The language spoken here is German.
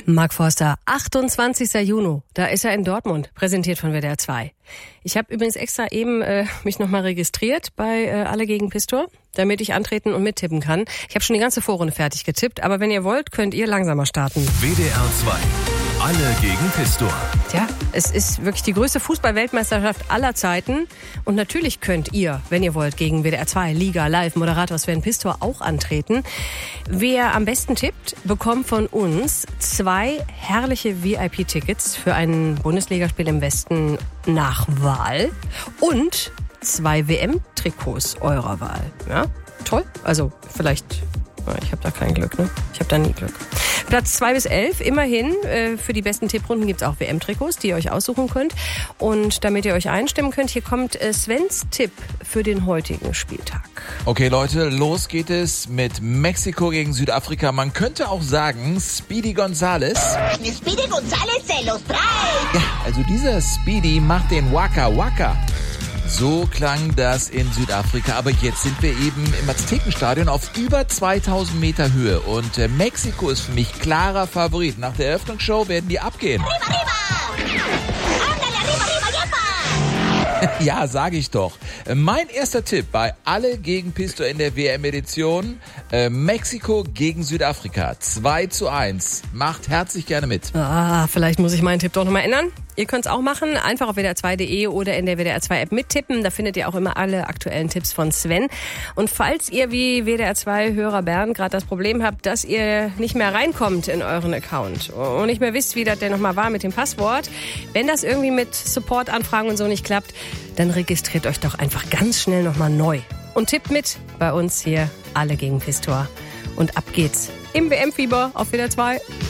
Mark Forster, 28. Juni, da ist er in Dortmund, präsentiert von WDR 2. Ich habe übrigens extra eben mich nochmal registriert bei Alle gegen Pistor, damit ich antreten und mittippen kann. Ich habe schon die ganze Vorrunde fertig getippt, aber wenn ihr wollt, könnt ihr langsamer starten. WDR 2, Alle gegen Pistor. Tja, es ist wirklich die größte Fußball-Weltmeisterschaft aller Zeiten. Und natürlich könnt ihr, wenn ihr wollt, gegen WDR 2, Liga, Live, Moderator Sven Pistor auch antreten. Wer am besten tippt, bekommt von uns 2 herrliche VIP-Tickets für ein Bundesligaspiel im Westen nach Wahl und 2 WM-Trikots eurer Wahl. Ja, toll. Also vielleicht, ich habe da kein Glück, ne? Ich habe da nie Glück. Platz 2 bis 11, immerhin. Für die besten Tipprunden gibt's auch WM-Trikots, die ihr euch aussuchen könnt. Und damit ihr euch einstimmen könnt, hier kommt Svens Tipp für den heutigen Spieltag. Okay, Leute, los geht es mit Mexiko gegen Südafrika. Man könnte auch sagen, Speedy González. Speedy González se los trae. Ja, also dieser Speedy macht den Waka Waka. So klang das in Südafrika, aber jetzt sind wir eben im Aztekenstadion auf über 2000 Meter Höhe und Mexiko ist für mich klarer Favorit. Nach der Eröffnungsshow werden die abgehen. Arriba, arriba! Ándale, arriba, arriba, yepa! Ja, sage ich doch. Mein erster Tipp bei Alle gegen Pistor in der WM-Edition, Mexiko gegen Südafrika, 2:1. Macht herzlich gerne mit. Vielleicht muss ich meinen Tipp doch nochmal ändern. Ihr könnt es auch machen, einfach auf WDR2.de oder in der WDR2-App mittippen. Da findet ihr auch immer alle aktuellen Tipps von Sven. Und falls ihr wie WDR2-Hörer Bernd gerade das Problem habt, dass ihr nicht mehr reinkommt in euren Account und nicht mehr wisst, wie das denn nochmal war mit dem Passwort, wenn das irgendwie mit Support-Anfragen und so nicht klappt, dann registriert euch doch einfach ganz schnell nochmal neu. Und tippt mit bei uns hier Alle gegen Pistor. Und ab geht's im WM-Fieber auf WDR2.